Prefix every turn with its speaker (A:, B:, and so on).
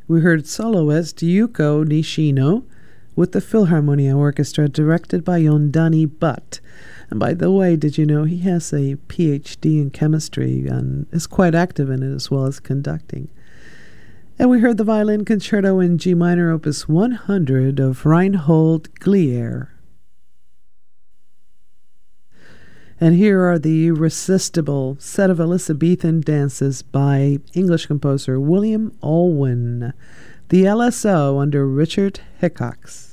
A: We heard soloist Yuko Nishino with the Philharmonia Orchestra, directed by Yondani Butt. And by the way, did you know he has a PhD in chemistry and is quite active in it as well as conducting? And we heard the violin concerto in G minor, opus 100 of Reinhold Glier. And here are the irresistible set of Elizabethan dances by English composer William Olwen, the LSO under Richard Hickox.